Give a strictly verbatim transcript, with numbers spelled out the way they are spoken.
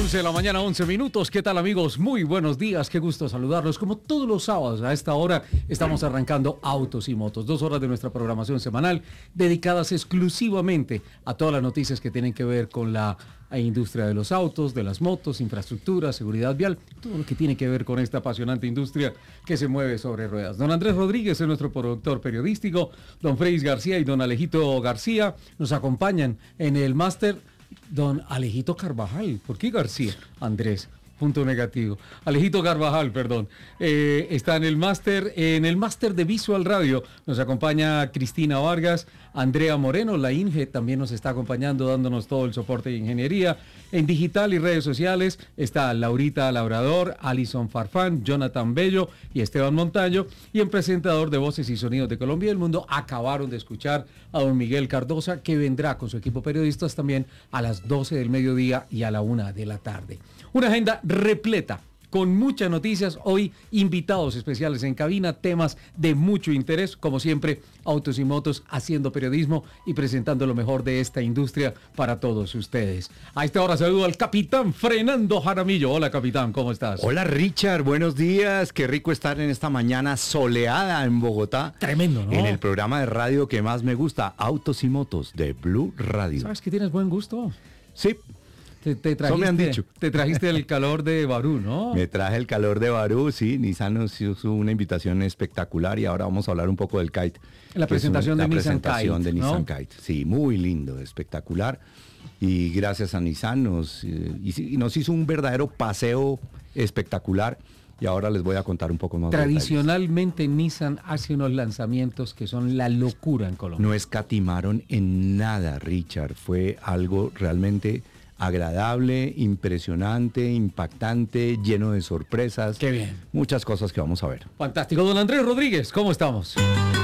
once de la mañana, once minutos. ¿Qué tal, amigos? Muy buenos días, qué gusto saludarlos. Como todos los sábados a esta hora estamos arrancando Autos y Motos, dos horas de nuestra programación semanal dedicadas exclusivamente a todas las noticias que tienen que ver con la industria de los autos, de las motos, infraestructura, seguridad vial, todo lo que tiene que ver con esta apasionante industria que se mueve sobre ruedas. Don Andrés Rodríguez es nuestro productor periodístico, don Freis García y don Alejito García nos acompañan en el máster. Don Alejito Carvajal, ¿por qué García? Andrés, punto negativo. Alejito Carvajal, perdón, eh, está en el máster, en el máster de Visual Radio. Nos acompaña Cristina Vargas, Andrea Moreno, la Inge también nos está acompañando, dándonos todo el soporte de ingeniería. En digital y redes sociales está Laurita Labrador, Alison Farfán, Jonathan Bello y Esteban Montaño. Y en presentador de Voces y Sonidos de Colombia y el Mundo acabaron de escuchar a don Miguel Cardosa, que vendrá con su equipo de periodistas también a las doce del mediodía y a la una de la tarde. Una agenda repleta, con muchas noticias, hoy invitados especiales en cabina, temas de mucho interés, como siempre, Autos y Motos haciendo periodismo y presentando lo mejor de esta industria para todos ustedes. A esta hora saludo al capitán Fernando Jaramillo. Hola, capitán, ¿cómo estás? Hola, Richard, buenos días, qué rico estar en esta mañana soleada en Bogotá. Tremendo, ¿no? En el programa de radio que más me gusta, Autos y Motos, de Blue Radio. ¿Sabes que tienes buen gusto? Sí. Te, te trajiste, Eso me han dicho. Te trajiste el calor de Barú, ¿no? Me traje el calor de Barú, sí. Nissan nos hizo una invitación espectacular y ahora vamos a hablar un poco del Kite. La presentación un, de la Nissan presentación Kite, de ¿no? Nissan Kite. Sí, muy lindo, espectacular. Y gracias a Nissan nos, eh, y, y nos hizo un verdadero paseo espectacular. Y ahora les voy a contar un poco más. Tradicionalmente detalles. Nissan hace unos lanzamientos que son la locura en Colombia. No escatimaron en nada, Richard. Fue algo realmente agradable, impresionante, impactante, lleno de sorpresas. Qué bien. Muchas cosas que vamos a ver. Fantástico. Don Andrés Rodríguez, ¿cómo estamos?